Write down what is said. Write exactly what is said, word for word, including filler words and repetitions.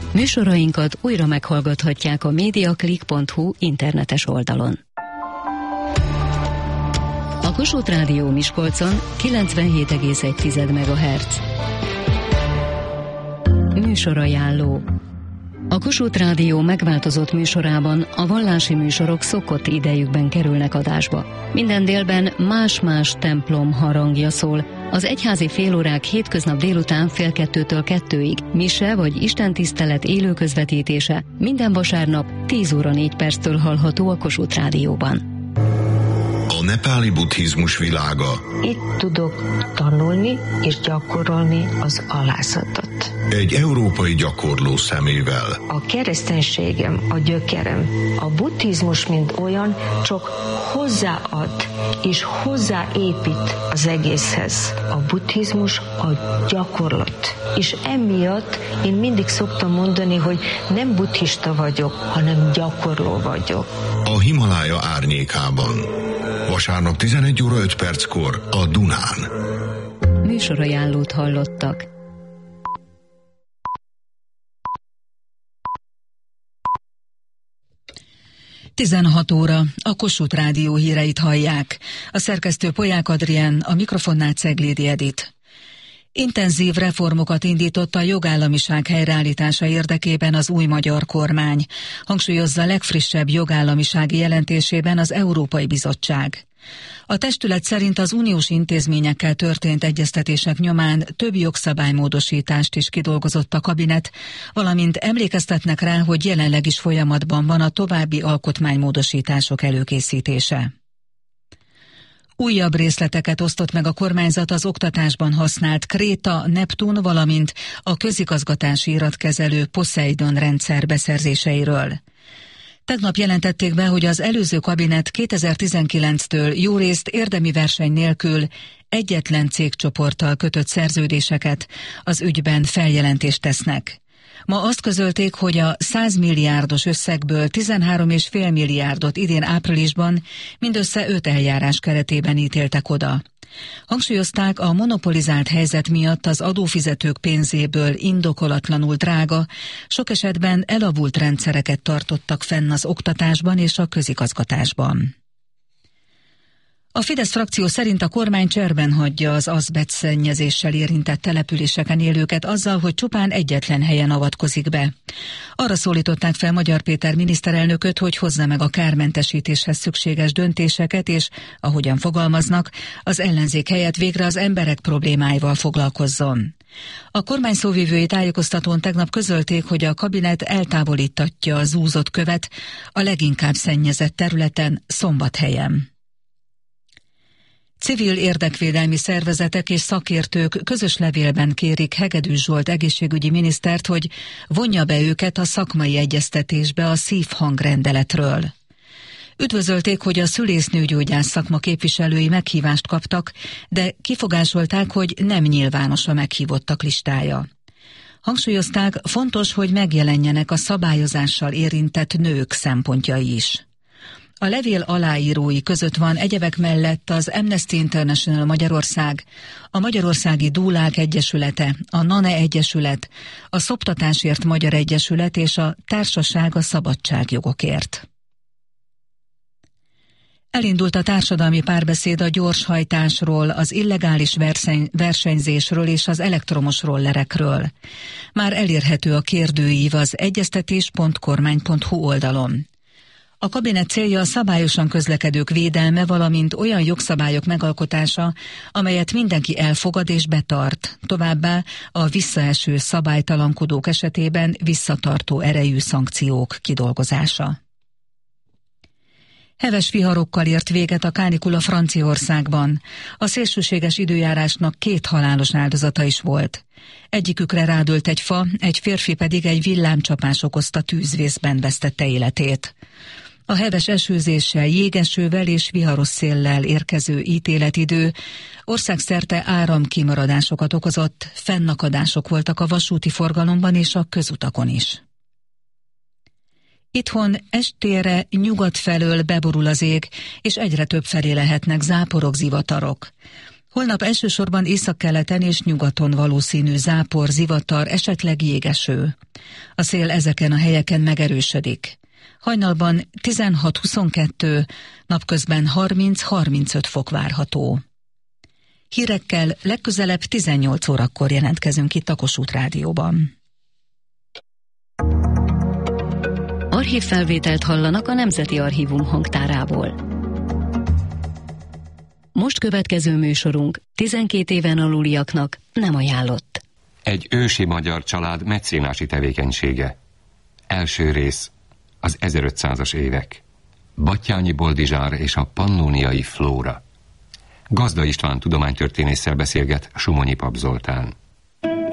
Műsorainkat újra meghallgathatják a mediaclick pont hu internetes oldalon. A Kossuth Rádió Miskolcon kilencvenhét egész egy megahertz. Műsorajánló. A Kossuth Rádió megváltozott műsorában a vallási műsorok szokott idejükben kerülnek adásba. Minden délben más-más templom harangja szól. Az egyházi félórák hétköznap délután fél kettőtől kettőig, mise vagy istentisztelet élő közvetítése minden vasárnap tíz óra négy perctől hallható a Kossuth Rádióban. A nepáli buddhizmus világa. Itt tudok tanulni és gyakorolni az alászatot. Egy európai gyakorló szemével. A kereszténységem, a gyökerem. A buddhizmus, mint olyan, csak hozzáad és hozzáépít az egészhez. A buddhizmus a gyakorlat. És emiatt én mindig szoktam mondani, hogy nem buddhista vagyok, hanem gyakorló vagyok. A Himalája árnyékában. Vasárnap tizenegy óra öt perckor a Dunán. Műsorajánlót hallottak. tizenhat óra, a Kossuth Rádió híreit hallják. A szerkesztő Polyák Adrien, a mikrofonnál Ceglédi Edit. Intenzív reformokat indított a jogállamiság helyreállítása érdekében az új magyar kormány, hangsúlyozza legfrissebb jogállamisági jelentésében az Európai Bizottság. A testület szerint az uniós intézményekkel történt egyeztetések nyomán több jogszabálymódosítást is kidolgozott a kabinet, valamint emlékeztetnek rá, hogy jelenleg is folyamatban van a további alkotmánymódosítások előkészítése. Újabb részleteket osztott meg a kormányzat az oktatásban használt Kréta, Neptun, valamint a közigazgatási iratkezelő Poseidon rendszer beszerzéseiről. Tegnap jelentették be, hogy az előző kabinet kétezer-tizenkilenctől jórészt érdemi verseny nélkül egyetlen cégcsoporttal kötött szerződéseket, az ügyben feljelentést tesznek. Ma azt közölték, hogy a száz milliárdos összegből tizenhárom egész öt milliárdot idén áprilisban mindössze öt eljárás keretében ítéltek oda. Hangsúlyozták, a monopolizált helyzet miatt az adófizetők pénzéből indokolatlanul drága, sok esetben elavult rendszereket tartottak fenn az oktatásban és a közigazgatásban. A Fidesz frakció szerint a kormány cserben hagyja az azbestszennyezéssel érintett településeken élőket azzal, hogy csupán egyetlen helyen avatkozik be. Arra szólították fel Magyar Péter miniszterelnököt, hogy hozza meg a kármentesítéshez szükséges döntéseket, és, ahogyan fogalmaznak, az ellenzék helyett végre az emberek problémáival foglalkozzon. A kormány szóvivői tájékoztatón tegnap közölték, hogy a kabinet eltávolítatja a zúzott követ a leginkább szennyezett területen, Szombathelyen. Civil érdekvédelmi szervezetek és szakértők közös levélben kérik Hegedűs Zsolt egészségügyi minisztert, hogy vonja be őket a szakmai egyeztetésbe a szívhangrendeletről. Üdvözölték, hogy a szülésznőgyógyász szakma képviselői meghívást kaptak, de kifogásolták, hogy nem nyilvános a meghívottak listája. Hangsúlyozták, fontos, hogy megjelenjenek a szabályozással érintett nők szempontjai is. A levél aláírói között van egyebek mellett az Amnesty International Magyarország, a Magyarországi Dúlák Egyesülete, a NANE Egyesület, a Szoptatásért Magyar Egyesület és a Társaság a szabadságjogokért. Elindult a társadalmi párbeszéd a gyorshajtásról, az illegális verseny, versenyzésről és az elektromos rollerekről. Már elérhető a kérdőív az egyeztetés pont kormány pont hu oldalon. A kabinet célja a szabályosan közlekedők védelme, valamint olyan jogszabályok megalkotása, amelyet mindenki elfogad és betart, továbbá a visszaeső szabálytalankodók esetében visszatartó erejű szankciók kidolgozása. Heves viharokkal ért véget a kánikula Franciaországban. A szélsőséges időjárásnak két halálos áldozata is volt. Egyikükre rádőlt egy fa, egy férfi pedig egy villámcsapás okozta tűzvészben vesztette életét. A heves esőzéssel, jégesővel és viharos széllel érkező ítéletidő országszerte áramkimaradásokat okozott, fennakadások voltak a vasúti forgalomban és a közutakon is. Itthon estére nyugat felől beborul az ég, és egyre több felé lehetnek záporok, zivatarok. Holnap elsősorban északkeleten és nyugaton valószínű zápor, zivatar, esetleg jégeső. A szél ezeken a helyeken megerősödik. Hajnalban tizenhat-huszonkettő, napközben harminc-harmincöt fok várható. Hírekkel legközelebb tizennyolc órakor jelentkezünk itt a Kossuth Rádióban. Archívfelvételt hallanak a Nemzeti Archívum hangtárából. Most következő műsorunk tizenkét éven aluliaknak nem ajánlott. Egy ősi magyar család mecénási tevékenysége. Első rész, az ezerötszázas évek. Batthyány Boldizsár és a pannóniai flóra. Gazda István tudománytörténésszel beszélget Somonyi Pap Zoltán.